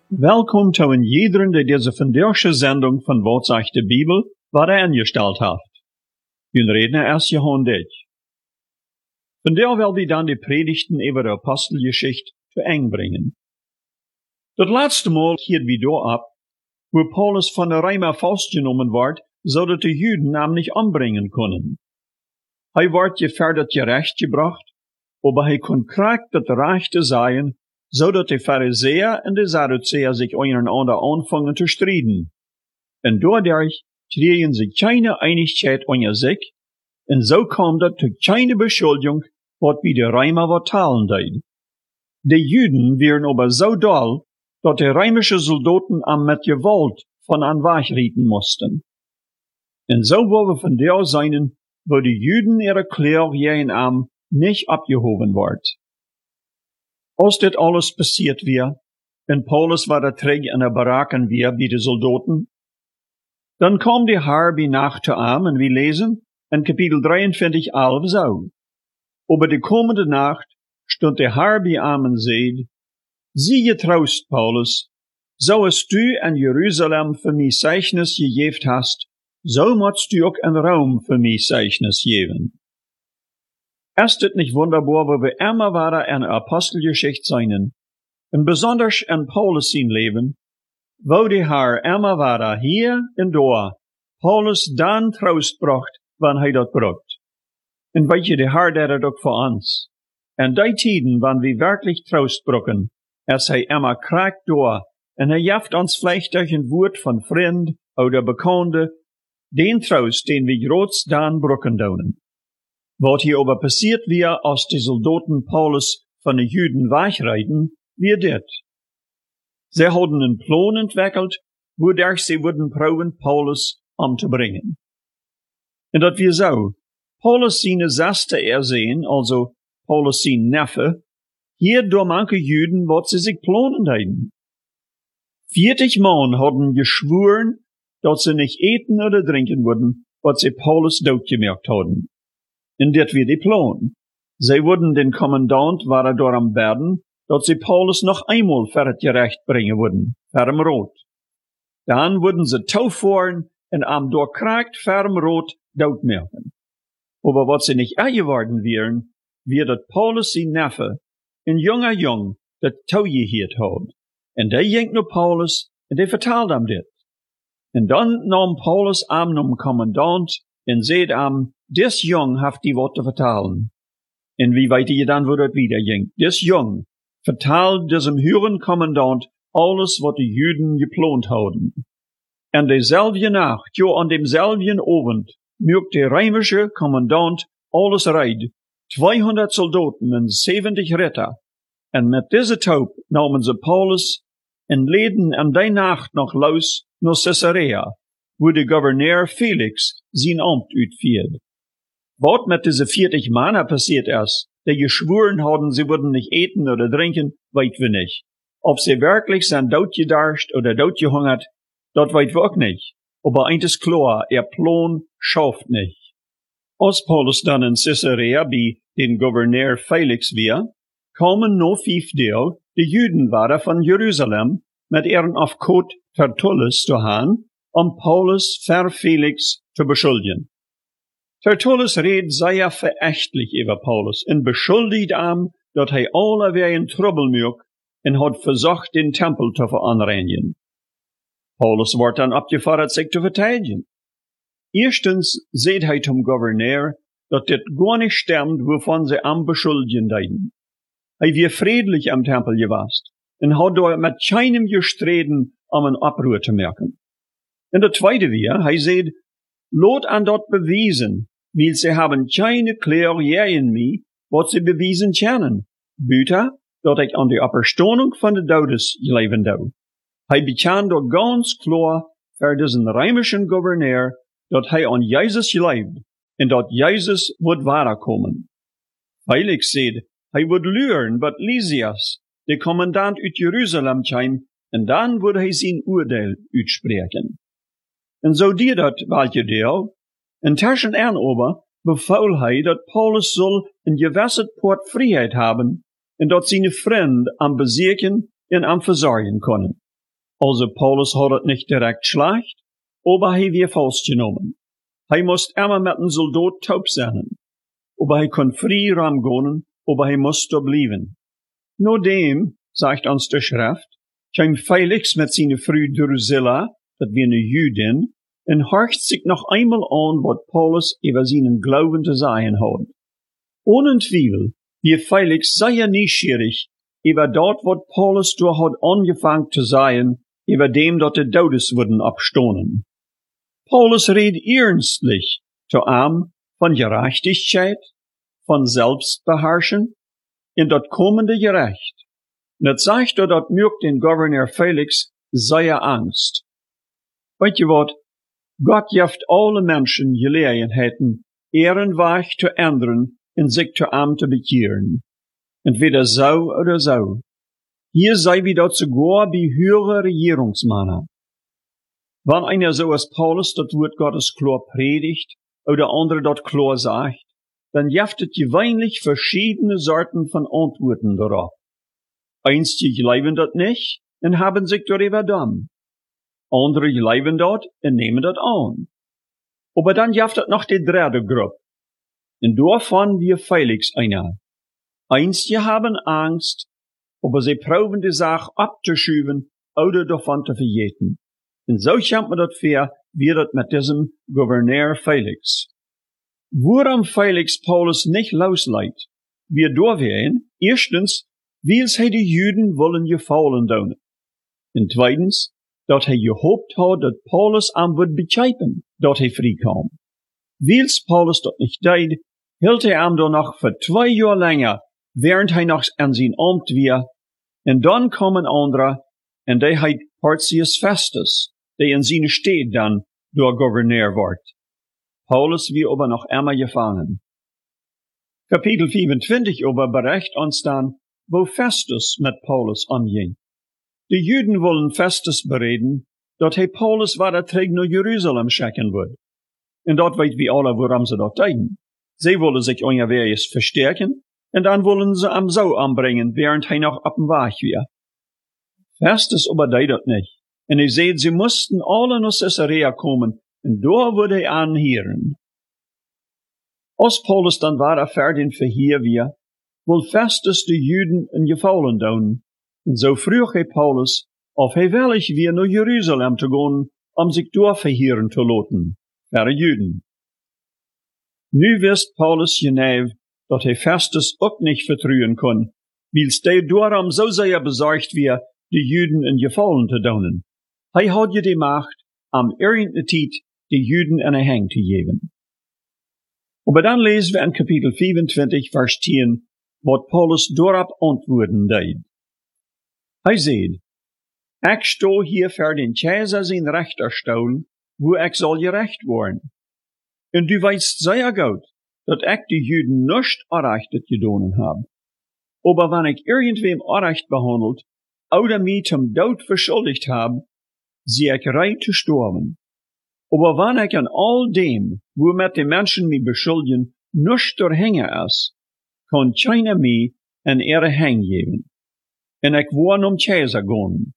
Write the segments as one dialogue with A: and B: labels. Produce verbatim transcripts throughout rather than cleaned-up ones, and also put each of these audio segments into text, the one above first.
A: Welkom zu een iedereen die deze vandaagse zending van Wat zegt de Bibel wat er ingesteld heeft. Hun redner is Johan Dich. Vandaag wil we dan de predigten over de Apostelgeschichte te eng brengen. Dat laatste Mal hield we door op, wo Paulus van de Römer vastgenomen wordt, zodat de Juden hem niet ombrengen konden. Hij wordt gefährdet gerechtgebracht, aber hij kon kracht dat rechte zijn, zodat de Pharisäer en de Sadduzäer sich untereinander anfangen te strijden. En doordat kregen ze keine Einigkeit unter sich, en zo kwam dat tot keine beschuldiging wat wie de Römer vertalen deed. De Juden waren aber so doll, dat de römische Soldaten am met gewalt von an wegrieten mussten. En zo wollen we vandaag zijn, wo de Juden ihre Klär gegen am nicht abgehoben wordt. Als dit alles passiert weer, en Paulus war da terug in de baraken weer bij de Soldaten, dan kwam de Herr bij Nacht te am, en we lezen in Kapitel drieëntwintig, elf zo. Over de komende Nacht stond de Herr bij am en zeid, zie je troost, Paulus, zoals du in Jeruzalem voor mij Zeichnis gegeven hast, zo moest du ook in Rom voor mij Zeichnis geven. Ist het nicht wunderbar, wo wir immer wieder in der Apostelgeschichte sein, und besonders in Paulus sein Leben, wo der Herr immer wieder hier und da Paulus dann Trost bracht, wann er das braucht. Und weet je, der Herr deed het ook für uns. In die Tiden, wann wir wirklich Trost brauchen, ist er immer kracht da, und er jaft uns vielleicht durch ein Wort von Freund oder Bekannte, den Trost, den wir groß dann brauchen dürfen. Wat hier aber passiert wir, als die Soldaten Paulus von den Juden wegreiten, wie dit. Sie hadden einen Plan entwickelt, wodurch sie würden proben, Paulus umzubringen. Und dat wir so, Paulus seine Seste ersehen, also Paulus sein Neffe, hier door manche Juden, wat sie sich planen heiden. vierzig Mann hadden geschworen, dat sie nicht eten oder trinken würden, wat sie Paulus doodgemerkt hadden. En dit weer die plan. Zij würden den Kommandant waren door am beden, dat sie Paulus noch einmal voor het gerecht brengen würden, ferm rot. Dan würden sie touwvoeren en am doorkraakt ferm rot doodmerken. Aber wat sie nicht geworden wären, wir dat Paulus sein Neffe, een junger jong, dat touwgeheerd had. En die ging naar Paulus, en die vertelde hem dit. En dan nam Paulus am nom Kommandant, en zeid am, Dis jong haft die Worte vertalen. En wie weet je dan wo dat wieder ging? Dis jong vertaalt diesem höheren Kommandant alles, wat de Juden geplant hadden. En dezelfde Nacht, jo an demselben Abend, mögt der römische Kommandant alles reid, zweihundert Soldaten en zeventig Ritter. En met deze Taub namen ze Paulus en leden an die Nacht noch los naar Caesarea, wo de Gouverneur Felix zijn Amt uitviert. Wat met diese vierzig Männer passiert ist, die geschworen haben, sie würden nicht eten oder trinken, weit wir nicht. Ob sie wirklich sind doodgedarscht oder doodgehungert, das weit wir auch nicht. Aber eins ist klar, ihr Plan schafft nicht. Als Paulus dann in Caesarea bei den Gouverneur Felix war, kamen noch fünf Teil, die Juden waren von Jerusalem, mit ihren Aufkot Tertullus zu haben, um Paulus für Felix zu beschuldigen. Tertullus redt sehr verächtlich über Paulus und beschuldigt ihm, dass er allerweil in Trouble mögt und hat versucht, den Tempel zu veranreinigen. Paulus wird dann abgefordert, sich zu verteidigen. Erstens seht er zum Gouverneur, dass das gar nicht stimmt, wovon sie am beschuldigen deiden. Er war friedlich am Tempel gewesen und hat dort mit keinem gestreden, um einen Abruf zu merken. Und der zweite war, er sagt, Lot an dort bewiesen, weil sie haben keine Klär gegen mich, was sie bewiesen können. Büter, dat ich an die Auferstehung von den Todes leben dau. Er bekannt dort ganz klar für diesen römischen Gouverneur, dat er an Jesus lebt und dat Jesus wird weiterkommen. Felix sagt, er wird luren, wat Lysias, der Kommandant uit Jerusalem kam, und dann wird er sein Urteil uitspreken. En zo die dat welke deel, intussen en aber befahl hij dat Paulus soll een gewisse Port Freiheit haben, en dat seine Freunde am besiegen en am verzorgen können. Also Paulus hat het nicht direkt schlecht, aber hij weer vastgenommen. Hij moest immer met een soldaat taub zijn. Aber hij kon vrij ramgonen, aber hij moest er blijven. Nodem, sagt ons de Schrift, kwam Felix met zijn vrouw Drusilla, dat weer een Judin, en horcht sich noch einmal an, wat Paulus über seinen Glauben zu sagen hat. Ohne Zweifel, wie Felix sehr neugierig über dort, wat Paulus durch hat angefangen zu sagen, über dem, dat de Todes würden abstonen. Paulus redet ernstlich zu ihm von Gerechtigkeit, von Selbstbeherrschen, in dat kommende Gerecht. Und sagt er, dat mögt den Gouverneur Felix sehr Angst. Weet je wat? Gott geeft alle Menschen Gelegenheiten, ihren Weg zu ändern und sich zu ihm zu bekehren. Entweder so oder so. Hier sei wie dort sogar bei höheren Regierungsmännern. Wenn einer so als Paulus das Wort Gottes klar predigt, oder andere dort klar sagt, dann gibt es gewöhnlich verschiedene Sorten von Antworten darauf. Einige glauben das nicht und haben sich darüber dumm. Andere glauben dort und nehmen das an. Aber dann gibt es noch die dritte Gruppe. Und davon wir Felix einer. Einige haben Angst, aber sie proben die Sache abzuschieben oder davon zu vergeten. Und so kommt man das vor, wie das mit diesem Gouverneur Felix. Woran Felix Paulus nicht losleiht, wir durchwehen, erstens, weil sie die Juden wollen gefallen tun. Und zweitens, dat hij gehoopt had dat Paulus aan would begrijpen dat hij vrij kwam. Wils Paulus dat niet deed, hield hij hem dan nog voor twee jaar langer, während hij nog aan zijn ambt weer. En dan kwam een andere, en die heet Porcius Festus, die in zijn steed dan door gouverneur wordt. Paulus wie aber noch immer gefangen. Kapitel vierentwintig aber bericht ons dan, wo Festus met Paulus omging. De Juden wollen Festus bereden, dat hij Paulus weiter terug naar Jeruzalem schicken wird. En dat weet wie alle, waarom ze dat deiden. Sie wollen sich ongeveers verstärken, en dan wollen ze hem zo aanbrengen, während hij nog op een weg weer. Festus aber deed dat niet. En hij zei, sie mussten alle naar Caesarea komen, en daar würde hij aanheren. Als Paulus dan weiter fertig verheer weer, wil Festus de Juden een gefallen doen. En so vroeg hij Paulus, of hij willig weer naar Jeruzalem te gaan, om zich doorverheeren te laten, voor de Juden. Nu wist Paulus genauw, dat hij Festus ook niet vertrouwen kon, wils hij daarom zo zeer bezorgd weer, de Juden een gefallen te doen. Hij had je de macht, om irgendeine tijd de Juden een hang te geven. Aber dan lezen we in Kapitel vierentwintig, vers tien, wat Paulus daarop antwoorden deed. Hij zei, ik sta hier voor den Keizer zijn rechterstoel, wo ik zal gerecht worden. En du weißt sehr gut, dat ik de Juden nicht Unrechtes gedonen heb. Aber wenn ik irgendwem Unrecht behandelt, oder mich zum Tod verschuldigt heb, zie ik reit te sterben. Aber wenn ik an all dem, wo met de Menschen mich beschuldigen, nicht doorhängen is, kann keiner mich in ihre Hang geben. En ik wou om Keizer gaan.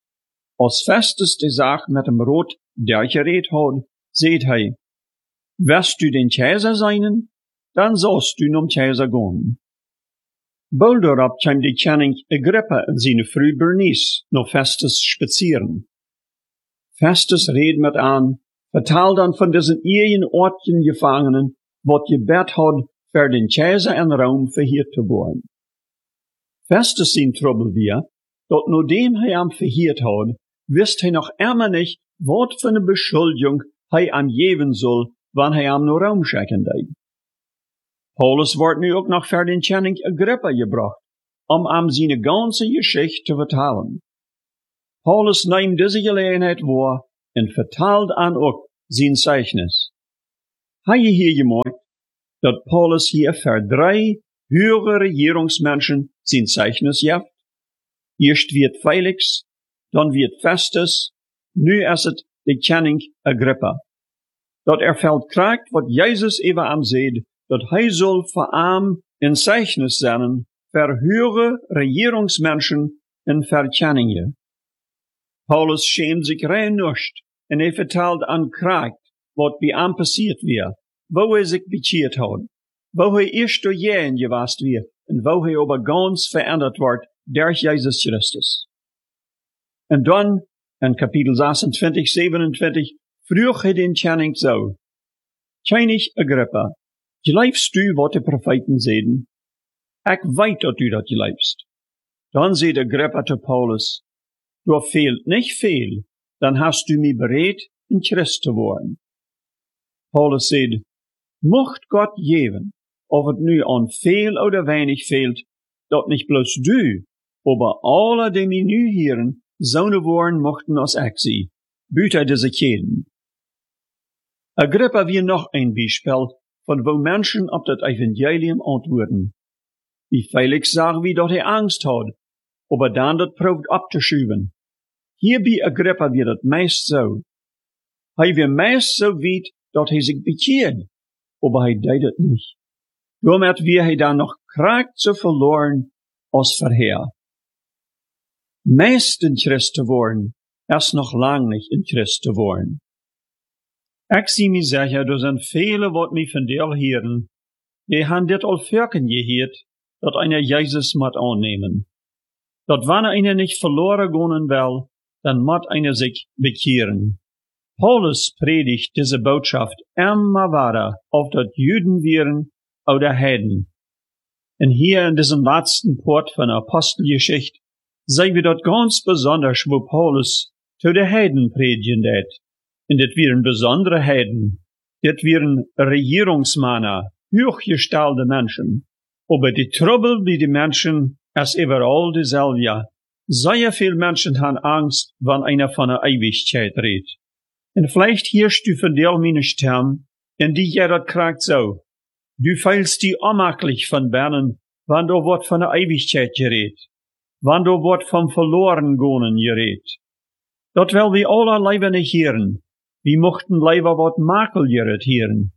A: Als Festus de zaak met hem rood durchgeredet had, zei hij, wirst du den Keizer sein, dann sollst du om Keizer gaan. Bald daarop kwam de koning Agrippa en zijn vrouw Bernice naar Festus spazieren. Festus reed met aan, vertaal dan van diesen eigen Ortchen Gefangenen, wat gebed had voor den Keizer en Rom verheerd te worden. Festus zijn trouble weer, dat nadat hij hem verheerd had, wist hij nog immer nicht, wat voor een beschuldiging hij hem geven zal, wanneer hij hem naar Rom schicken deed. Paulus wordt nu ook nog voor den koning Agrippa gebracht, om hem zijn ganze Geschichte te vertalen. Paulus neemt deze gelegenheid waar en vertelt aan ook zijn Zeichnis. Hij je hier gemaakt, dat Paulus hier voor drie höhere Regierungsmenschen sein Zeichnis gibt. Erst wird Felix, dann wird Festus, nu ist es der Koning Agrippa. Dat er fällt kriegt, wat Jesus über ihm sagt, dat hij soll für ihm ein Zeichnis sein, für höhere Regierungsmenschen und für Koninge. Paulus schämt sich rein nicht, en er vertelt an Kracht, wat bij hem passiert weer, wo er sich bekeerd hat, wo er erst door jaren gewast weer, en wo er aber ganz verändert wordt durch Jesus Christus. En dan, in Kapitel zesentwintig, zevenentwintig, vroeg hij den Tjenning zo, König Agrippa, geloofst du wat de profeten zeiden? Ik weet dat u dat geloofst. Dan zei Agrippa te Paulus, du fehlt nicht viel, dann hast du mich bereit, ein Christ zu worden. Paulus zei, mocht Gott geben, of het nu an veel oder wenig fehlt, dat nicht bloß du, aber alle, die mich nu hören, zonen worden mochten als ik sie, buiten diese Keden. Agrippa wie noch ein Beispiel, von wo Menschen auf das Evangelium antworten. Wie Felix sagt, wie dort er Angst hat, aber dann das probt abzuschieben. Hier bei Agrippa wird das meist so. Hij wird meist so weit, dat hij sich bekehrt, aber hij deed het nicht. Damit wir hij dann noch Kraft zu verloren als vorher. Meist ein Christ zu worden, erst noch lang nicht ein Christ zu worden. Ik zie mij zeggen, er zijn vele wat mij van deel heren, die han dit al verken geheerd, dat einer Jesus mat aannemen. Dat wanneer einer nicht verloren gaan wil, dann mat einer sich bekehren. Paulus predigt diese Botschaft immer weiter, auf dat Juden wären oder Heiden. Und hier in diesem letzten Port von der Apostelgeschichte sehen wir dort ganz besonders, wo Paulus zu den Heiden predigen det. Und das wären besondere Heiden. Das wären Regierungsmänner, hochgestellte Menschen. Aber die Trouble bei den Menschen ist überall dieselbe. Sehr viele Menschen haben Angst, wenn einer von der Ewigkeit redet. Und vielleicht hörst du von dir meine Stimme, in die ja das kriegt so. Du fühlst dich unmöglich von Bernen, wenn du Wort von der Ewigkeit geredet. Wenn du Wort vom Verlorengehen geredet. Dat will wir alle Leben nicht hören. Wir mochten lieber wat Makel geredet hören.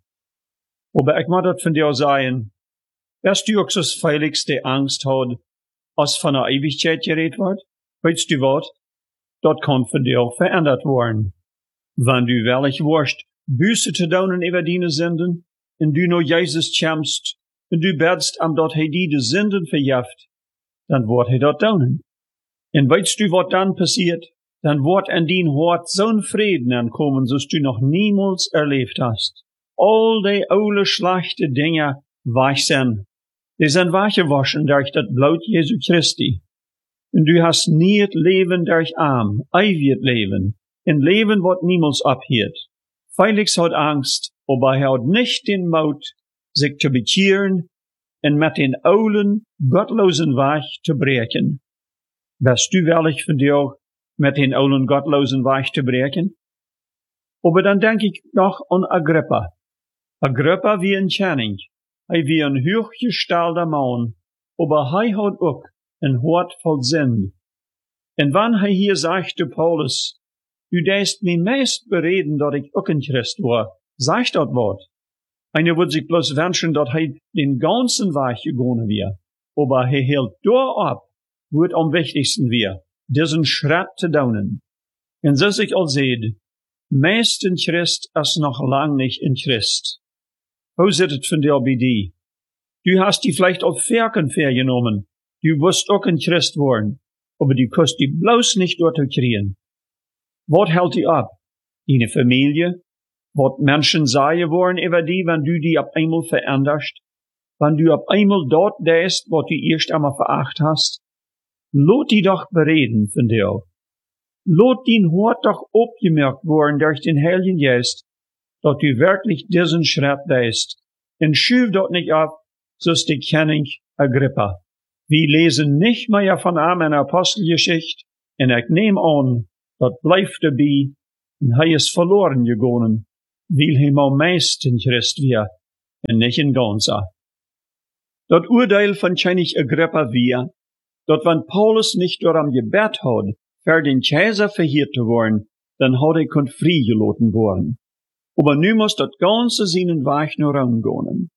A: Aber ich muss das von dir sagen, dass du auch so Felix die Angst hat, als von der Ewigkeit geredet wird, weißt du wat? Dat kann von dir auch verändert worden. Wenn du wellig wirst, Buße zu tun über deine Sünden, und du nur Jesus kämpfst, und du betst am dort he die Sünden verjaft, dann wird he dort tun. Und weißt du, was dann passiert? Dann wird in dein Hort so'n Frieden ankommen, so du noch niemals erlebt hast. All die alle schlechte Dinge weich sind. Die sind weggewaschen durch das Blut Jesu Christi. Und du hast nie het Leben durch Arm, ewig Leben. Ein Leben, wat niemals abhielt. Felix hat Angst, aber er hat nicht den Mut, sich zu bekehren und mit den oulen, gottlosen Weg zu brechen. Wärst du willig von dir, mit den oulen, gottlosen Weg zu brechen? Aber dann denke ich noch an Agrippa. Agrippa wie ein König, er wie ein hochgestellter Mann, aber er hat auch ein Hort voll Sinn. Und wenn er hier sagt zu Paulus, du deist mich meist bereden, dat ich auch ein Christ war, sagt dat Wort. Einer wird sich bloß wünschen, dat er den ganzen Weg gegangen wäre. Aber er hält da ab, wo es am wichtigsten wäre, diesen Schritt zu tun. Und so sich all seht, meist ein Christ ist noch lang nicht ein Christ. Wo sieht es von dir bei dir? Du hast die vielleicht auf Ferken vergenommen. Du wirst auch ein Christ worden. Aber du kannst die bloß nicht dort kriegen. Was hält die ab? Deine Familie? Was Menschen sagen wollen über die, wenn du die ab einmal veränderst? Wenn du ab einmal dort denkst, was du erst einmal verachtet hast? Lot die doch bereden von dir. Lot dein Hort doch abgemerkt worden durch den Heiligen Geist, dass du wirklich diesen Schritt denkst. Und schüf dort nicht ab, so ist die König Agrippa. Wir lesen nicht mehr von ihm in der Apostelgeschichte, und ich nehme an, dat bleibt dabei, und er ist verloren gegangen, weil er am meisten Christ war, und nicht ein ganzer. Dat Urteil von König Agrippa war, dat wenn Paulus nicht daran gebet hat, für den Kaiser verhiert zu werden, dann hat er kon freigelassen worden. Aber nu muss dat ganze seinen Weg nur umgehen.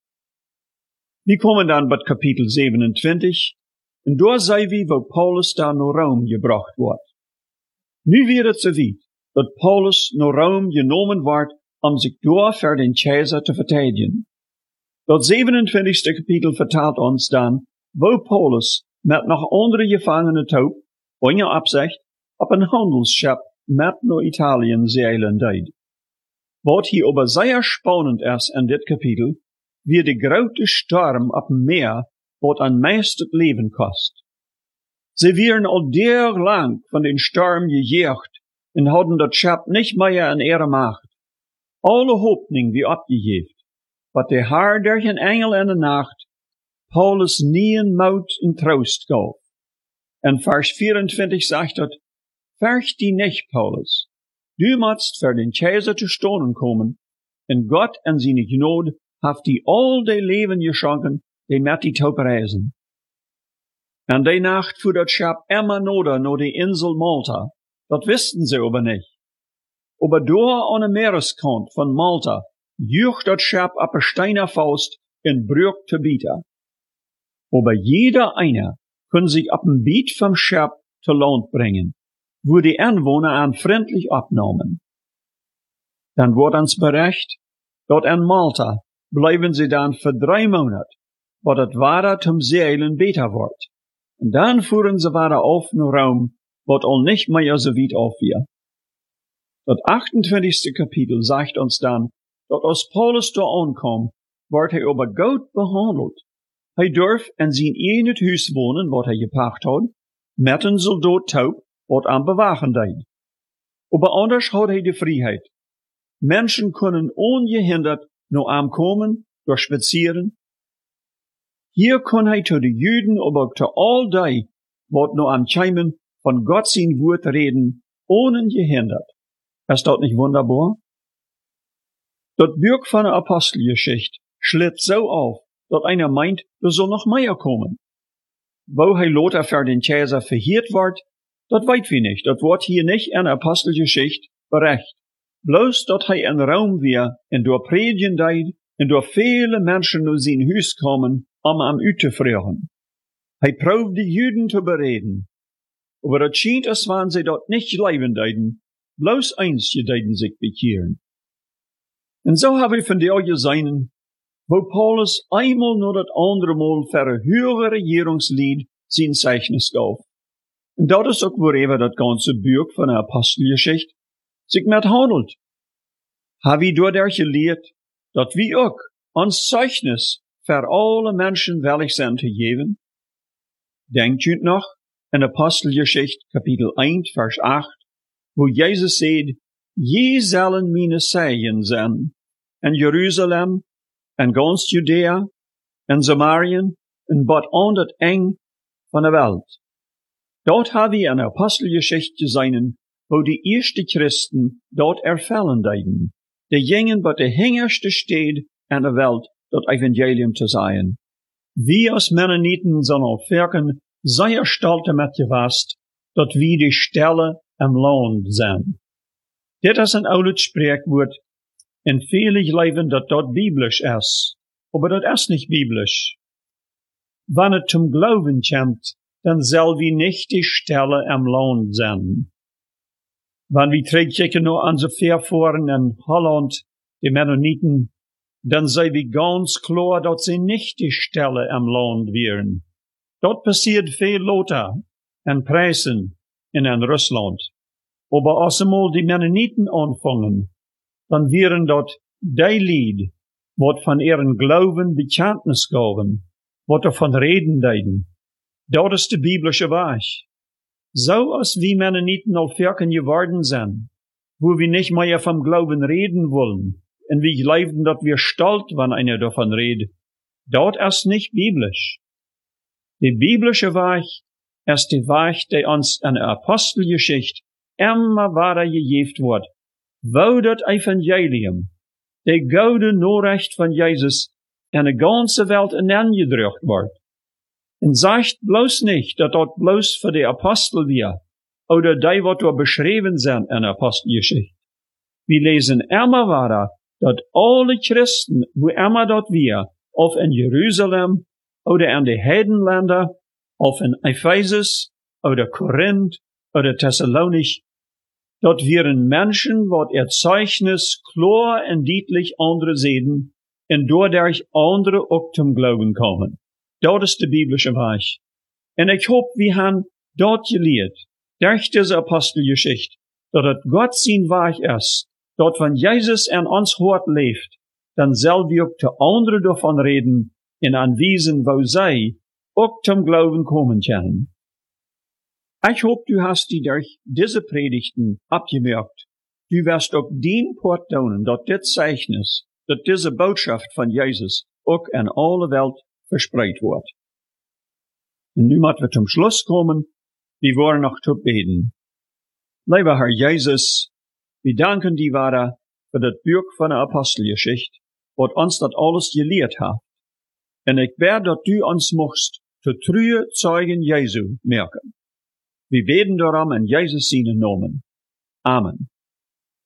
A: Wir kommen dann bei Kapitel siebenundzwanzig, und da sei wie, wo Paulus da nur Rom gebracht wird. Nu wird het so weit, dat Paulus naar Rom genomen wordt om zich door voor den Keizer te verdedigen. Dat zevenentwintigste kapitel vertelt ons dan, wo Paulus met nog andere gevangenen toe, ohne Absicht, op een handelsschip met naar Italië zeilen deed. Wat hier aber sehr spannend is in dit kapitel, wie de grote storm op het meer, wat aan meest het leven kost. Ze waren al der lang van den storm gejaagd en hadden dat schip niet meer in ihre macht. Alle hoopning wie opgegeven, wat de Heer durch een engel in de nacht Paulus nien mout en troost gaf. En vers vierentwintig zegt dat, Fürcht die nicht, Paulus. Du musst für den Kaiser zu stonen kommen, en Gott in seine Gnade haft die all de Leben geschonken, die met die Taupe reisen. En die Nacht fuhr dat Schip immer noder naar de Insel Malta. Dat wisten sie aber nicht. Aber door aan de Meereskant van Malta jucht dat Schip op een steiner Faust in Brück te bieten. Aber jeder einer kon sich op een Biet vom Schip te Land bringen, wo die Anwohner an freundlich abnahmen. Dann wordt ons bericht, dat in Malta bleiben sie dann für drei Monate, wat het Wader zum Zeilen beter wordt. En dan fuhren sie weiter auf naar Rom, wat al nicht mehr so weit auf wir. Dat achtentwintigste Kapitel sagt uns dann, dat als Paulus da aankwam, wordt hij aber gut behandelt. Hij durft in zijn eigen huis wonen, wat hij gepacht had, met een soldaat taub, wat aan bewachen deed. Aber anders had hij de vrijheid. Menschen kunnen ongehinderd naar hem komen, door spazieren. Hier kon hij te de Juden, aber te all die, wat naar hem kwamen, von Gott sein Wort reden, ohne gehindert. Ist das nicht wunderbar? Das Buch von der Apostelgeschichte schlägt so auf, dass einer meint, da soll noch mehr kommen. Wo hij Lothar für den Kaiser verhiert wird, das weit wir nicht. Das wird hier nicht in der Apostelgeschichte berecht. Bloß, dass hij in Rom wir, en door predigen deed, en door viele Menschen naar zijn huis kommen, om am uit te vragen. Hij proeft de Juden te bereden. Aber het schijnt, als wann sie dort nicht leben deiden, bloß eins gedeiden sich bekehren. En so habe ich von der gesehen, wo Paulus einmal nur das andere Mal für ein höhere Regierungslied sein Zeichnis gab. Und das ist auch, worüber das ganze Buch von der Apostelgeschichte sich mit handelt. Habe ich dadurch gelehrt, dass wir auch uns Zeichnis für alle Menschen willig sind zu geben? Denkt ihr noch? In Apostelgeschichte, Kapitel eins, Vers acht, wo Jesus sagt, je zullen meine Zeichen zijn, in Jerusalem, en ganz Judea, en Samarien, en bot aan het eng van de Welt. Dort habe ich in Apostelgeschichte gesehen, wo die ersten Christen dort erfallen deiden. Die gingen bot de hingerste Stede in der Welt, dat Evangelium zu sein. Wir als Mennoniten sind auf Werken sehr stolz damit gewast, dat wie die Stelle am Land zijn. Dit is een oud spreekwoord, en viele geloven dat dat biblisch is, aber dat is nicht biblisch. Wann het zum Glauben kommt, dann soll wie nicht die Stelle am Land zijn. Wann wir terugkijken naar onze Vervoeren in Holland, die Mennoniten, dann sei wie ganz klar, dat sie nicht die Stelle am Land wären. Dort passiert viel Lothar en Preußen in en Russland. Aber als einmal die Mennoniten anfangen, dann wären dort die Lied, wat von ihren Glauben Bekenntnis gaben, wat davon reden deiden. Dat is de biblische Weg. So als wie Mennoniten auf Werken geworden sind, wo wir nicht mehr vom Glauben reden wollen, und wir glauben, dass wir stolz, wenn einer davon redet, dat ist nicht biblisch. Die biblische Weg ist die Weg, die uns in der Apostelgeschichte immer weiter gegeben wird, wo das Evangelium, die gute Nachricht von Jesus, in der ganzen Welt hineingedrückt wird. Und sagt bloß nicht, dass das bloß für die Apostel wir, oder die, was da beschrieben sind in der Apostelgeschichte. Wir lesen immer weiter, dass alle Christen, wo immer dort wir, auf in Jerusalem, oder in die Heidenländer, auf in Ephesus, oder Korinth, oder Thessalonich, dat wären Menschen, wat er Zeichnis klar en deutlich andere sehen, en doordat andere ook zum Glauben kommen. Dat is de biblische Weg. En ik hoop, we han dat geleerd, durch diese Apostelgeschichte, dat het Gott zijn Weg is, dat van Jesus in ons hart leeft, dan zal we ook de anderen davon reden en aanwijzen, wo zij ook zum Glauben kommen können. Ich hoop, du hast die durch diese Predigten abgemerkt. Du wirst auch den Part tun, dat dit Zeichnis, dat diese Botschaft von Jesus auch in alle Welt verspreid wird. Und nu moeten we zum Schluss kommen. Wir wollen noch zu beten. Lieber Herr Jesus, wir danken dir Vater für das Buch von der Apostelgeschichte, wat uns das alles gelehrt hat. Und ich bete, dass du uns mochst zu treue Zeugen Jesu merken. Wir beten darum in Jesus seinen Namen. Amen.